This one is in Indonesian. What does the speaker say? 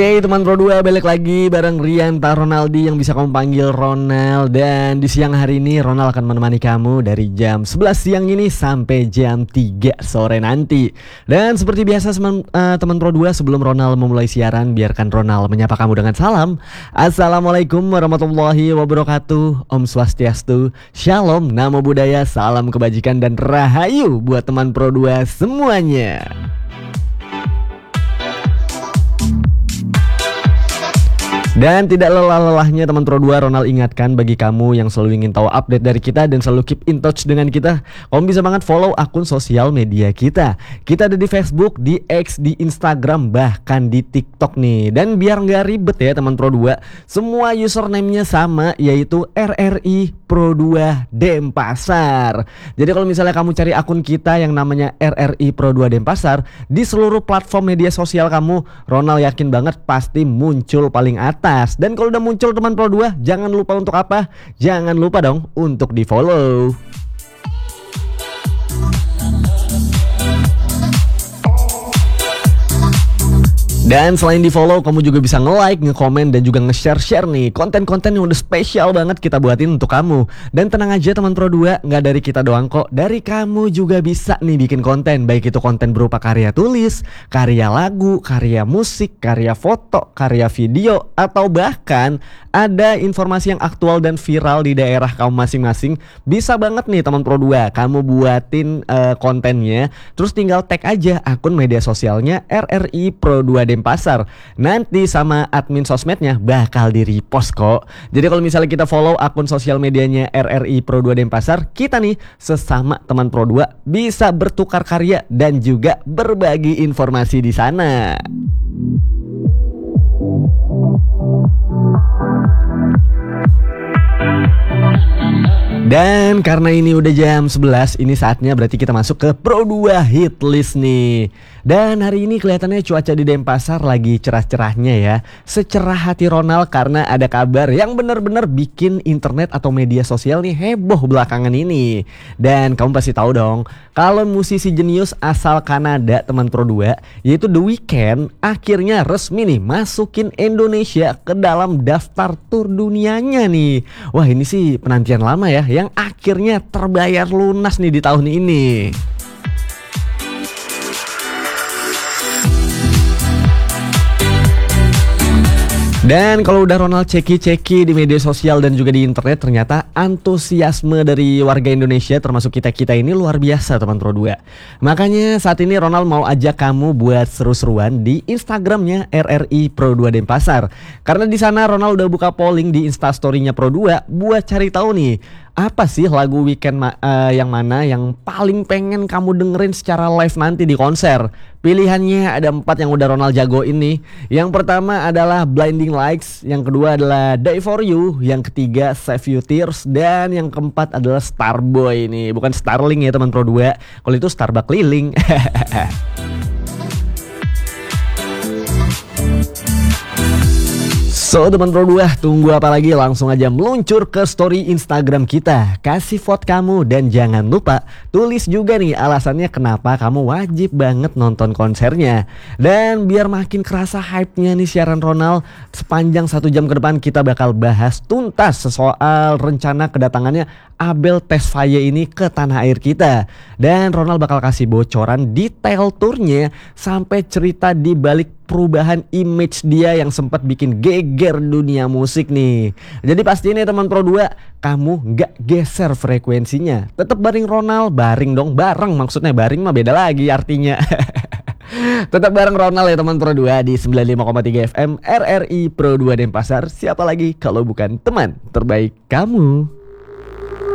Oke teman Pro 2, balik lagi bareng Rianta Ronaldi yang bisa kamu panggil Ronald. Dan di siang hari ini Ronald akan menemani kamu dari jam 11 siang ini sampai jam 3 sore nanti. Dan seperti biasa teman Pro 2, sebelum Ronald memulai siaran, biarkan Ronald menyapa kamu dengan salam. Assalamualaikum warahmatullahi wabarakatuh. Om Swastiastu, Shalom, Namo Buddhaya, salam kebajikan dan rahayu buat teman Pro 2 semuanya. Dan tidak lelah-lelahnya teman Pro 2, Ronald ingatkan bagi kamu yang selalu ingin tahu update dari kita dan selalu keep in touch dengan kita, kamu bisa banget follow akun sosial media kita. Kita ada di Facebook, di X, di Instagram, bahkan di TikTok nih. Dan biar nggak ribet ya teman Pro 2, semua username-nya sama, yaitu RRI Pro 2 Denpasar. Jadi kalau misalnya kamu cari akun kita yang namanya RRI Pro 2 Denpasar di seluruh platform media sosial kamu, Ronald yakin banget pasti muncul paling atas. Dan kalau udah muncul teman Pro 2, jangan lupa untuk apa? Jangan lupa dong untuk di follow. Dan selain di follow, kamu juga bisa nge-like, nge-komen, dan juga nge-share nih konten-konten yang udah spesial banget kita buatin untuk kamu. Dan tenang aja teman Pro 2, nggak dari kita doang kok, dari kamu juga bisa nih bikin konten. Baik itu konten berupa karya tulis, karya lagu, karya musik, karya foto, karya video, atau bahkan ada informasi yang aktual dan viral di daerah kamu masing-masing. Bisa banget nih teman Pro 2, kamu buatin kontennya, terus tinggal tag aja akun media sosialnya RRI Pro 2 Denpasar. Nanti sama admin sosmednya bakal di repost kok. Jadi kalau misalnya kita follow akun sosial medianya RRI Pro 2 Denpasar, kita nih sesama teman Pro 2 bisa bertukar karya dan juga berbagi informasi di sana. Dan karena ini udah jam 11, ini saatnya berarti kita masuk ke Pro 2 Hit List nih. Dan hari ini kelihatannya cuaca di Denpasar lagi cerah-cerahnya ya. Secerah hati Ronald karena ada kabar yang benar-benar bikin internet atau media sosial nih heboh belakangan ini. Dan kamu pasti tahu dong, kalau musisi jenius asal Kanada teman Pro 2, yaitu The Weeknd, akhirnya resmi nih masukin Indonesia ke dalam daftar tur dunianya nih. Wah, ini sih penantian lama ya, yang akhirnya terbayar lunas nih di tahun ini. Dan kalau udah Ronald ceki-ceki di media sosial dan juga di internet, ternyata antusiasme dari warga Indonesia termasuk kita-kita ini luar biasa teman Pro 2. Makanya saat ini Ronald mau ajak kamu buat seru-seruan di Instagramnya RRI Pro 2 Denpasar. Karena di sana Ronald udah buka polling di Instastory-nya Pro 2 buat cari tahu nih, apa sih lagu Weeknd yang mana yang paling pengen kamu dengerin secara live nanti di konser. Pilihannya ada 4 yang udah Ronald jagoin nih. Yang pertama adalah Blinding Lights, yang kedua adalah Die For You, yang ketiga Save You Tears, dan yang keempat adalah Starboy nih. Bukan Starling ya teman Pro 2, kalau itu Starbucks keliling. So teman Pro 2, tunggu apa lagi? Langsung aja meluncur ke story Instagram kita, kasih vote kamu, dan jangan lupa tulis juga nih alasannya kenapa kamu wajib banget nonton konsernya. Dan biar makin kerasa hype-nya nih siaran Ronald, sepanjang 1 jam ke depan kita bakal bahas tuntas soal rencana kedatangannya Abel Tesfaye ini ke tanah air kita. Dan Ronald bakal kasih bocoran detail turnya sampai cerita di balik perubahan image dia yang sempat bikin geger dunia musik nih. Jadi pasti nih teman Pro 2, kamu gak geser frekuensinya. Tetap bareng Ronald, bareng maksudnya, bareng mah beda lagi artinya. Tetap bareng Ronald ya teman Pro 2 di 95,3 FM RRI Pro 2 Denpasar. Siapa lagi kalau bukan teman terbaik kamu.